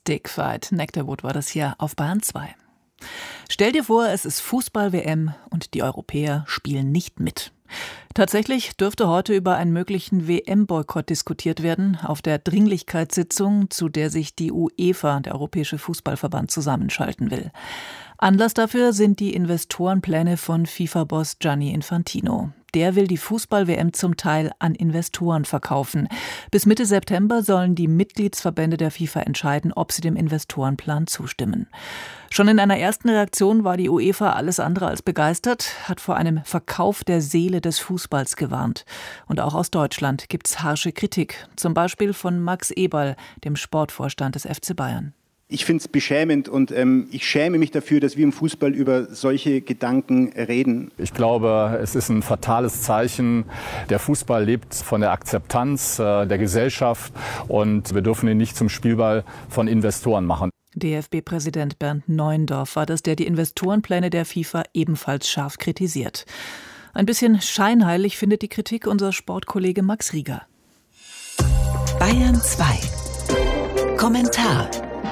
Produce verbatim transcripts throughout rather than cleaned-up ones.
Stick Fight. Nectarwood war das hier auf Bayern zwei. Stell dir vor, es ist Fußball-W M und die Europäer spielen nicht mit. Tatsächlich dürfte heute über einen möglichen W M-Boykott diskutiert werden, auf der Dringlichkeitssitzung, zu der sich die UEFA, der Europäische Fußballverband, zusammenschalten will. Anlass dafür sind die Investorenpläne von FIFA-Boss Gianni Infantino. Der will die Fußball-W M zum Teil an Investoren verkaufen. Bis Mitte September sollen die Mitgliedsverbände der FIFA entscheiden, ob sie dem Investorenplan zustimmen. Schon in einer ersten Reaktion war die UEFA alles andere als begeistert, hat vor einem Verkauf der Seele des Fußballs gewarnt. Und auch aus Deutschland gibt's harsche Kritik, zum Beispiel von Max Eberl, dem Sportvorstand des F C Bayern. Ich finde es beschämend und ähm, ich schäme mich dafür, dass wir im Fußball über solche Gedanken reden. Ich glaube, es ist ein fatales Zeichen. Der Fußball lebt von der Akzeptanz äh, der Gesellschaft und wir dürfen ihn nicht zum Spielball von Investoren machen. D F B-Präsident Bernd Neuendorf war das, der die Investorenpläne der FIFA ebenfalls scharf kritisiert. Ein bisschen scheinheilig findet die Kritik unser Sportkollege Max Rieger. Bayern zwei. Kommentar.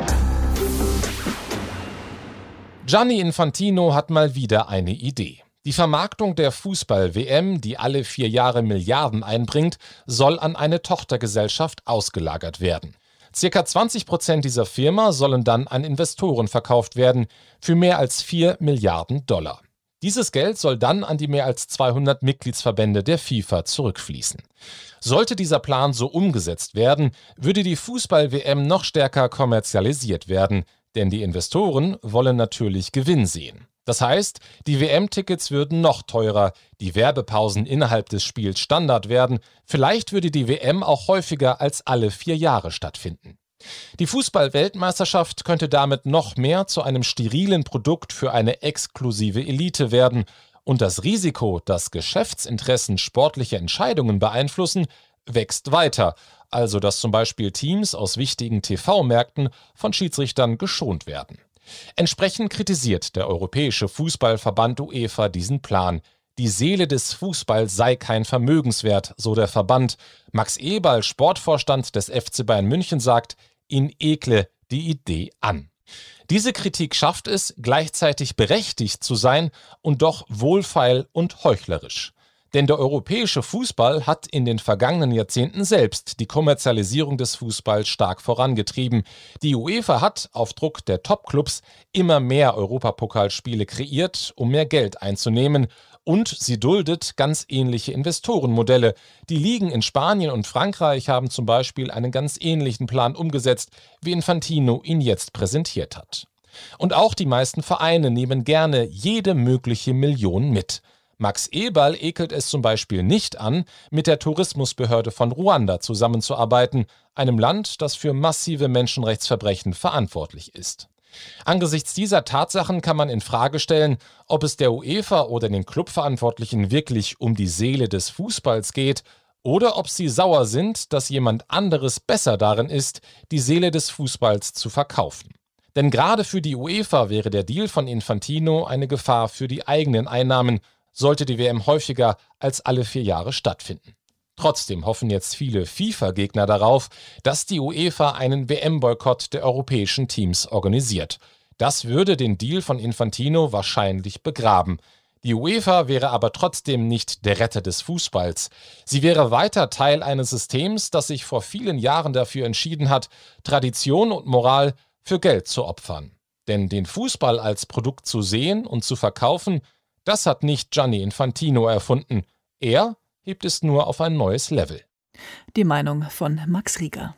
Gianni Infantino hat mal wieder eine Idee. Die Vermarktung der Fußball-W M, die alle vier Jahre Milliarden einbringt, soll an eine Tochtergesellschaft ausgelagert werden. Circa zwanzig Prozent dieser Firma sollen dann an Investoren verkauft werden, für mehr als vier Milliarden Dollar. Dieses Geld soll dann an die mehr als zweihundert Mitgliedsverbände der FIFA zurückfließen. Sollte dieser Plan so umgesetzt werden, würde die Fußball-W M noch stärker kommerzialisiert werden, denn die Investoren wollen natürlich Gewinn sehen. Das heißt, die W M-Tickets würden noch teurer, die Werbepausen innerhalb des Spiels Standard werden, vielleicht würde die W M auch häufiger als alle vier Jahre stattfinden. Die Fußball-Weltmeisterschaft könnte damit noch mehr zu einem sterilen Produkt für eine exklusive Elite werden und das Risiko, dass Geschäftsinteressen sportliche Entscheidungen beeinflussen, wächst weiter, also dass zum Beispiel Teams aus wichtigen T V-Märkten von Schiedsrichtern geschont werden. Entsprechend kritisiert der Europäische Fußballverband UEFA diesen Plan. Die Seele des Fußballs sei kein Vermögenswert, so der Verband. Max Eberl, Sportvorstand des F C Bayern München, sagt, ihn ekle die Idee an. Diese Kritik schafft es, gleichzeitig berechtigt zu sein und doch wohlfeil und heuchlerisch. Denn der europäische Fußball hat in den vergangenen Jahrzehnten selbst die Kommerzialisierung des Fußballs stark vorangetrieben. Die UEFA hat auf Druck der Topclubs immer mehr Europapokalspiele kreiert, um mehr Geld einzunehmen. Und sie duldet ganz ähnliche Investorenmodelle. Die Ligen in Spanien und Frankreich haben zum Beispiel einen ganz ähnlichen Plan umgesetzt, wie Infantino ihn jetzt präsentiert hat. Und auch die meisten Vereine nehmen gerne jede mögliche Million mit. Max Eberl ekelt es zum Beispiel nicht an, mit der Tourismusbehörde von Ruanda zusammenzuarbeiten, einem Land, das für massive Menschenrechtsverbrechen verantwortlich ist. Angesichts dieser Tatsachen kann man in Frage stellen, ob es der UEFA oder den Clubverantwortlichen wirklich um die Seele des Fußballs geht oder ob sie sauer sind, dass jemand anderes besser darin ist, die Seele des Fußballs zu verkaufen. Denn gerade für die UEFA wäre der Deal von Infantino eine Gefahr für die eigenen Einnahmen, sollte die W M häufiger als alle vier Jahre stattfinden. Trotzdem hoffen jetzt viele FIFA-Gegner darauf, dass die UEFA einen W M-Boykott der europäischen Teams organisiert. Das würde den Deal von Infantino wahrscheinlich begraben. Die UEFA wäre aber trotzdem nicht der Retter des Fußballs. Sie wäre weiter Teil eines Systems, das sich vor vielen Jahren dafür entschieden hat, Tradition und Moral für Geld zu opfern. Denn den Fußball als Produkt zu sehen und zu verkaufen, das hat nicht Gianni Infantino erfunden. Er hebt es nur auf ein neues Level. Die Meinung von Max Rieger.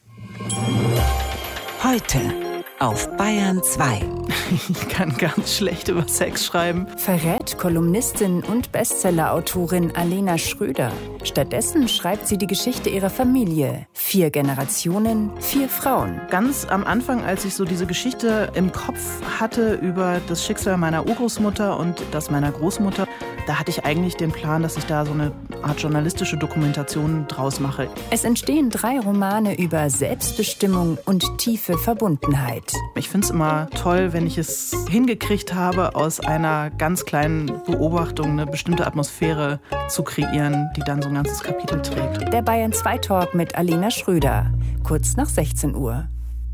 Heute auf Bayern zwei. Ich kann ganz schlecht über Sex schreiben. Verrät Kolumnistin und Bestsellerautorin Alena Schröder. Stattdessen schreibt sie die Geschichte ihrer Familie. Vier Generationen, vier Frauen. Ganz am Anfang, als ich so diese Geschichte im Kopf hatte über das Schicksal meiner Urgroßmutter und das meiner Großmutter, da hatte ich eigentlich den Plan, dass ich da so eine Art journalistische Dokumentation draus mache. Es entstehen drei Romane über Selbstbestimmung und tiefe Verbundenheit. Ich finde es immer toll, wenn ich es hingekriegt habe, aus einer ganz kleinen Beobachtung eine bestimmte Atmosphäre zu kreieren, die dann so ein ganzes Kapitel trägt. Der Bayern zwei Talk mit Alena Schröder, kurz nach sechzehn Uhr.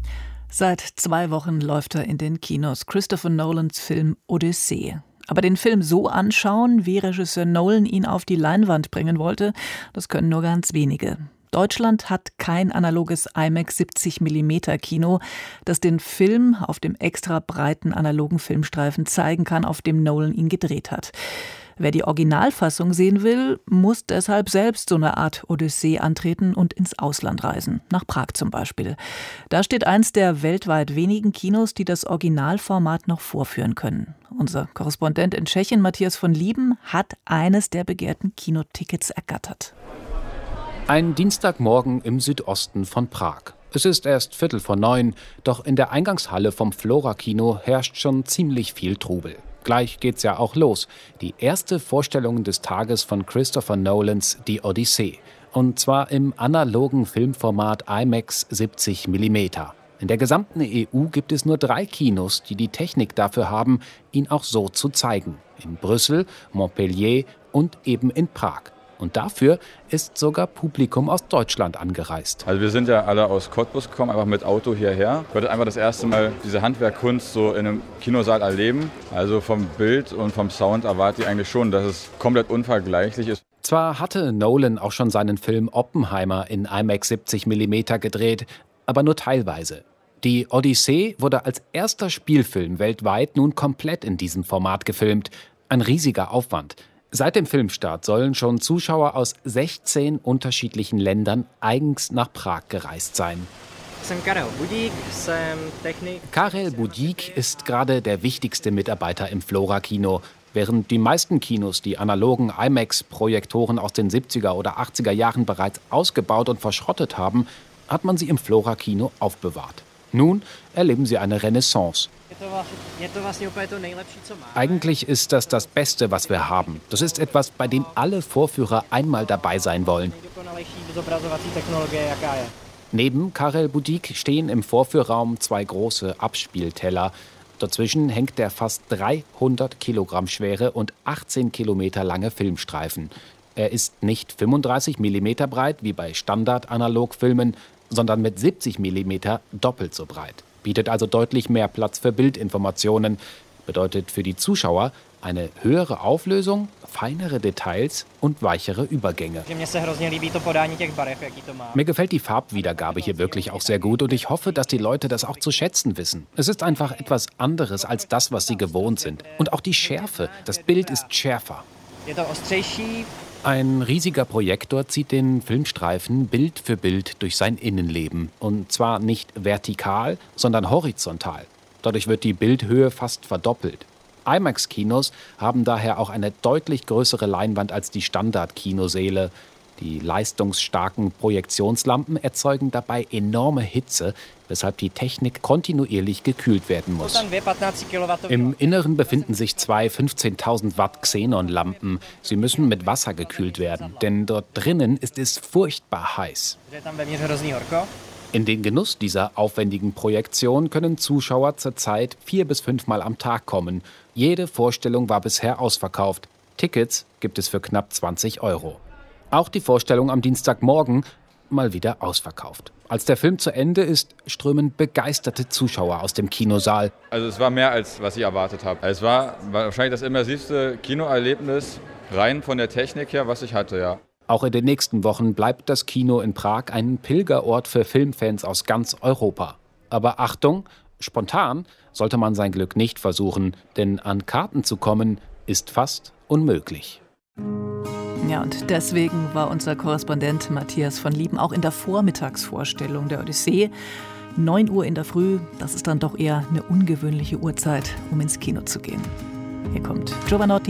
Seit zwei Wochen läuft er in den Kinos, Christopher Nolans Film Odyssee. Aber den Film so anschauen, wie Regisseur Nolan ihn auf die Leinwand bringen wollte, das können nur ganz wenige. Deutschland hat kein analoges IMAX siebzig Millimeter Kino, das den Film auf dem extra breiten analogen Filmstreifen zeigen kann, auf dem Nolan ihn gedreht hat. Wer die Originalfassung sehen will, muss deshalb selbst so eine Art Odyssee antreten und ins Ausland reisen. Nach Prag zum Beispiel. Da steht eins der weltweit wenigen Kinos, die das Originalformat noch vorführen können. Unser Korrespondent in Tschechien, Matthias von Lieben, hat eines der begehrten Kinotickets ergattert. Ein Dienstagmorgen im Südosten von Prag. Es ist erst Viertel vor neun, doch in der Eingangshalle vom Flora-Kino herrscht schon ziemlich viel Trubel. Gleich geht's ja auch los. Die erste Vorstellung des Tages von Christopher Nolans Die Odyssee. Und zwar im analogen Filmformat IMAX siebzig Millimeter. In der gesamten E U gibt es nur drei Kinos, die die Technik dafür haben, ihn auch so zu zeigen. In Brüssel, Montpellier und eben in Prag. Und dafür ist sogar Publikum aus Deutschland angereist. Also wir sind ja alle aus Cottbus gekommen, einfach mit Auto hierher. Ich wollte einfach das erste Mal diese Handwerkkunst so in einem Kinosaal erleben. Also vom Bild und vom Sound erwarte ich eigentlich schon, dass es komplett unvergleichlich ist. Zwar hatte Nolan auch schon seinen Film Oppenheimer in IMAX siebzig Millimeter gedreht, aber nur teilweise. Die Odyssee wurde als erster Spielfilm weltweit nun komplett in diesem Format gefilmt. Ein riesiger Aufwand. Seit dem Filmstart sollen schon Zuschauer aus sechzehn unterschiedlichen Ländern eigens nach Prag gereist sein. Karel Budík ist gerade der wichtigste Mitarbeiter im Flora-Kino. Während die meisten Kinos die analogen IMAX-Projektoren aus den siebziger oder achtziger Jahren bereits ausgebaut und verschrottet haben, hat man sie im Flora-Kino aufbewahrt. Nun erleben sie eine Renaissance. Eigentlich ist das das Beste, was wir haben. Das ist etwas, bei dem alle Vorführer einmal dabei sein wollen. Neben Karel Budík stehen im Vorführraum zwei große Abspielteller. Dazwischen hängt der fast dreihundert Kilogramm schwere und achtzehn Kilometer lange Filmstreifen. Er ist nicht fünfunddreißig Millimeter breit wie bei Standard-Analogfilmen, sondern mit siebzig Millimeter doppelt so breit. Bietet also deutlich mehr Platz für Bildinformationen. Bedeutet für die Zuschauer eine höhere Auflösung, feinere Details und weichere Übergänge. Mir gefällt die Farbwiedergabe hier wirklich auch sehr gut und ich hoffe, dass die Leute das auch zu schätzen wissen. Es ist einfach etwas anderes als das, was sie gewohnt sind. Und auch die Schärfe. Das Bild ist schärfer. Ein riesiger Projektor zieht den Filmstreifen Bild für Bild durch sein Innenleben. Und zwar nicht vertikal, sondern horizontal. Dadurch wird die Bildhöhe fast verdoppelt. IMAX-Kinos haben daher auch eine deutlich größere Leinwand als die Standard-Kinosäle. Die leistungsstarken Projektionslampen erzeugen dabei enorme Hitze, weshalb die Technik kontinuierlich gekühlt werden muss. Im Inneren befinden sich zwei fünfzehntausend Watt Xenonlampen. Sie müssen mit Wasser gekühlt werden, denn dort drinnen ist es furchtbar heiß. In den Genuss dieser aufwendigen Projektion können Zuschauer zurzeit vier bis fünfmal am Tag kommen. Jede Vorstellung war bisher ausverkauft. Tickets gibt es für knapp zwanzig Euro. Auch die Vorstellung am Dienstagmorgen mal wieder ausverkauft. Als der Film zu Ende ist, strömen begeisterte Zuschauer aus dem Kinosaal. Also es war mehr, als was ich erwartet habe. Es war wahrscheinlich das immersivste Kinoerlebnis, rein von der Technik her, was ich hatte, ja. Auch in den nächsten Wochen bleibt das Kino in Prag ein Pilgerort für Filmfans aus ganz Europa. Aber Achtung, spontan sollte man sein Glück nicht versuchen, denn an Karten zu kommen ist fast unmöglich. Ja, und deswegen war unser Korrespondent Matthias von Lieben auch in der Vormittagsvorstellung der Odyssee. neun Uhr in der Früh, das ist dann doch eher eine ungewöhnliche Uhrzeit, um ins Kino zu gehen. Hier kommt Giovanotti.